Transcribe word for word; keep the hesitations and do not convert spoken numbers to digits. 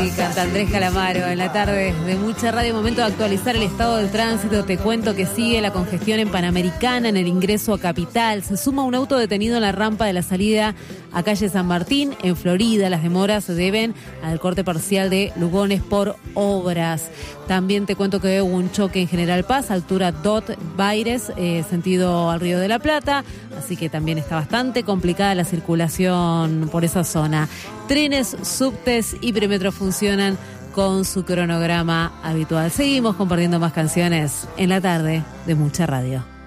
Y canta Andrés Calamaro en la tarde de Mucha Radio. Momento de actualizar el estado del tránsito. Te cuento que sigue la congestión en Panamericana en el ingreso a Capital. Se suma un auto detenido en la rampa de la salida a calle San Martín en Florida. Las demoras se deben al corte parcial de Lugones por obras. También te cuento que hubo un choque en General Paz, altura Dot Baires, eh, sentido al Río de la Plata. Así que también está bastante complicada la circulación por esa zona. Trenes, subtes y premetro funcionan con su cronograma habitual. Seguimos compartiendo más canciones en la tarde de Mucha Radio.